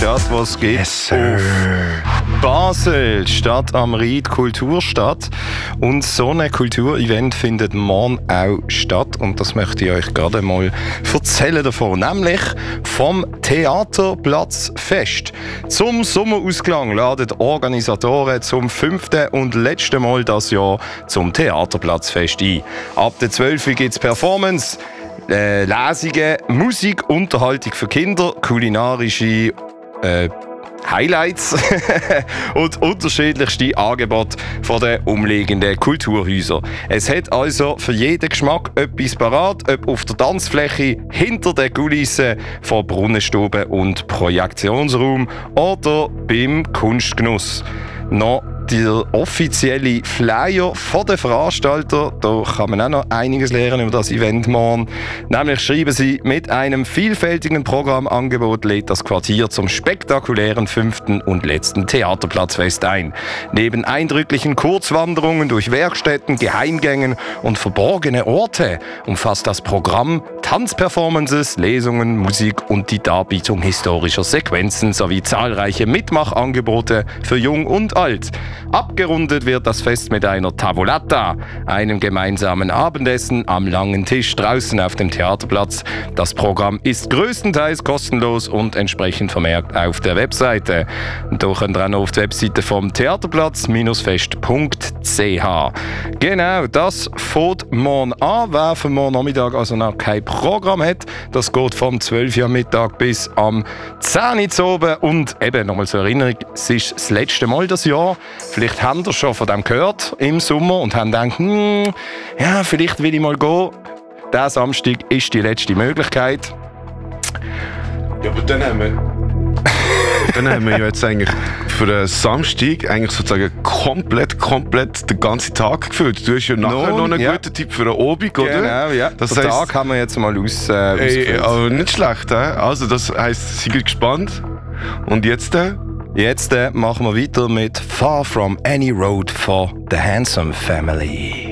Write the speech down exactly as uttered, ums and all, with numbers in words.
Stadt, was geht Yes, sir. auf Basel, Stadt am Rhein, Kulturstadt. Und so ein Kulturevent findet morgen auch statt. Und das möchte ich euch gerade mal erzählen davon. Nämlich vom Theaterplatzfest. Zum Sommerausklang laden die Organisatoren zum fünften und letzten Mal das Jahr zum Theaterplatzfest ein. Ab der zwölf Uhr gibt es Performance, äh, Lesungen, Musik, Unterhaltung für Kinder, kulinarische äh, Highlights und unterschiedlichste Angebote von den umliegenden Kulturhäusern. Es hat also für jeden Geschmack etwas parat, ob auf der Tanzfläche, hinter den Kulissen von Brunnenstuben und Projektionsraum oder beim Kunstgenuss. Noch der offizielle Flyer von den Veranstalter, da kann man auch noch einiges lernen über das Event morgen. Nämlich schreiben sie, mit einem vielfältigen Programmangebot lädt das Quartier zum spektakulären fünften und letzten Theaterplatzfest ein. Neben eindrücklichen Kurzwanderungen durch Werkstätten, Geheimgängen und verborgene Orte umfasst das Programm Tanzperformances, Lesungen, Musik und die Darbietung historischer Sequenzen sowie zahlreiche Mitmachangebote für Jung und Alt. Abgerundet wird das Fest mit einer Tavolata, einem gemeinsamen Abendessen am langen Tisch draußen auf dem Theaterplatz. Das Programm ist größtenteils kostenlos und entsprechend vermerkt auf der Webseite. Und da könnt ihr auch noch auf die Webseite vom Theaterplatz fest punkt c h. Genau, das fängt morgen an. Wer für morgen Nachmittag also noch kein Programm hat, das geht vom zwölf Uhr am Mittag bis am zehn Uhr oben. Und eben, nochmal zur Erinnerung, es ist das letzte Mal das Jahr. Vielleicht habt ihr schon von dem gehört im Sommer und haben gedacht, hm, ja, vielleicht will ich mal gehen. Der Samstag ist die letzte Möglichkeit. Ja, aber dann haben wir... dann haben wir ja jetzt eigentlich für den Samstag eigentlich sozusagen komplett, komplett den ganzen Tag gefüllt. Du hast ja nachher Nun, noch einen ja. guten Tipp für den Obig, oder? Genau, ja. Das Den heisst, Tag haben wir jetzt mal aus, äh, ey, ausgefüllt. aber nicht schlecht, he? Also das heisst, seid gespannt. Und jetzt? Äh? Jetzt äh, machen wir weiter mit Far From Any Road for the Handsome Family.